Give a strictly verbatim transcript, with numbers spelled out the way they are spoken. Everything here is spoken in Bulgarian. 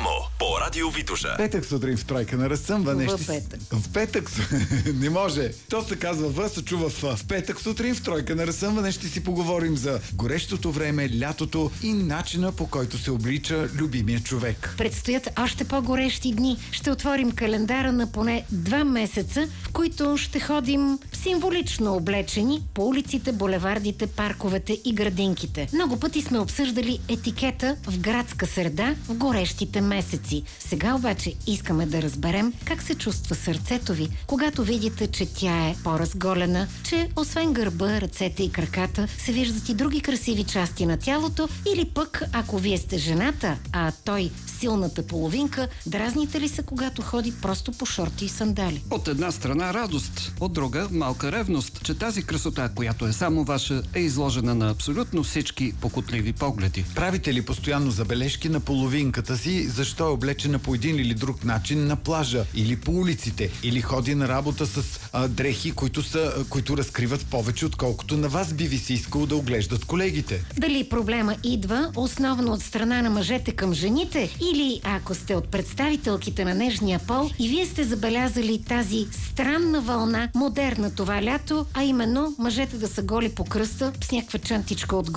Само по Радио Витоша. Петък сутрин в тройка на разсъмване. В ще... петък. В петък. Не може. То се казва В, се чува в. В петък сутрин в тройка на разсъмване ще си поговорим за горещото време, лятото и начина, по който се облича любимия човек. Предстоят още по-горещи дни. Ще отворим календара на поне два месеца, в които ще ходим символично облечени по улиците, булевардите, парковете и градинките. Много пъти сме обсъждали етикета в градска среда в горещите месеци. Сега обаче искаме да разберем как се чувства сърцето ви, когато видите, че тя е по-разголена, че освен гърба, ръцете и краката се виждат и други красиви части на тялото, или пък, ако вие сте жената, а той силната половинка, дразните ли се, когато ходи просто по шорти и сандали? От една страна радост, от друга малка ревност, че тази красота, която е само ваша, е изложена на абсолютно всички покутливи погледи. Правите ли постоянно забележки на половинката си, защо е облечена по един или друг начин на плажа или по улиците, или ходи на работа с а, дрехи, които, са, а, които разкриват повече, отколкото на вас би ви се искало да оглеждат колегите? Дали проблема идва основно от страна на мъжете към жените, или ако сте от представителките на нежния пол и вие сте забелязали тази странна вълна, модерна това лято, а именно мъжете да са голи по кръста с някаква чантичка отгоре.